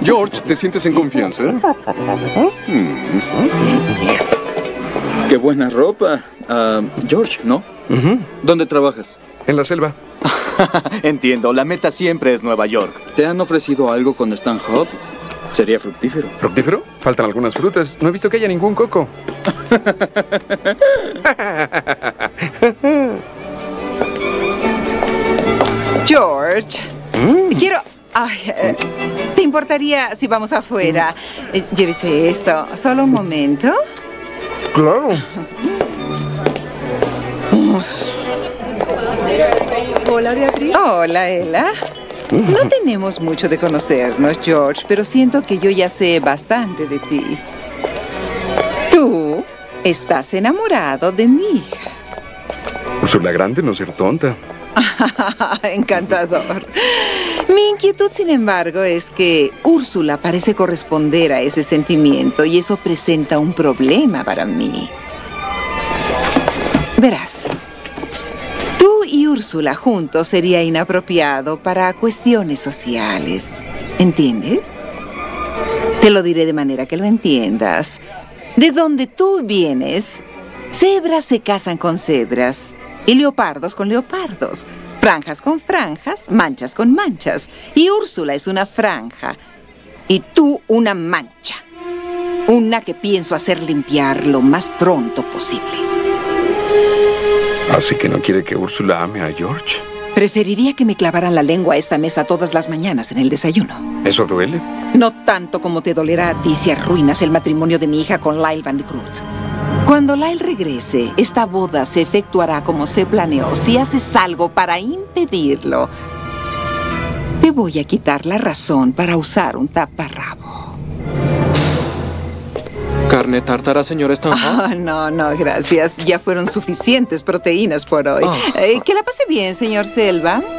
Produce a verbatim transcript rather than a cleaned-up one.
George, ¿te sientes en confianza? Hmm. ¡Qué buena ropa! Uh, George, ¿no? Uh-huh. ¿Dónde trabajas? En la selva. Entiendo, la meta siempre es Nueva York. ¿Te han ofrecido algo con Stan Hub? Sería fructífero. ¿Fructífero? Faltan algunas frutas. No he visto que haya ningún coco. George, mm. quiero... Ay, eh, ¿te importaría si vamos afuera? Eh, llévese esto. Solo un momento. Claro. Hola, Beatriz. Hola, Ella. No tenemos mucho de conocernos, George, pero siento que yo ya sé bastante de ti. Tú estás enamorado de mi hija. Úrsula Grande, no ser tonta. Encantador. Mi inquietud, sin embargo, es que Úrsula parece corresponder a ese sentimiento y eso presenta un problema para mí. Verás, tú y Úrsula juntos sería inapropiado para cuestiones sociales. ¿Entiendes? Te lo diré de manera que lo entiendas. De donde tú vienes, cebras se casan con cebras y leopardos con leopardos. Franjas con franjas, manchas con manchas. Y Úrsula es una franja. Y tú una mancha. Una que pienso hacer limpiar lo más pronto posible. ¿Así que no quiere que Úrsula ame a George? Preferiría que me clavaran la lengua a esta mesa todas las mañanas en el desayuno. ¿Eso duele? No tanto como te dolerá a ti si arruinas el matrimonio de mi hija con Lyle Van de Groot. Cuando Lyle regrese, esta boda se efectuará como se planeó. Si haces algo para impedirlo, te voy a quitar la razón para usar un taparrabo. ¿Carne tártara, señora Stanhope? Oh, no, no, gracias. Ya fueron suficientes proteínas por hoy. Oh. Eh, que la pase bien, señor Selva.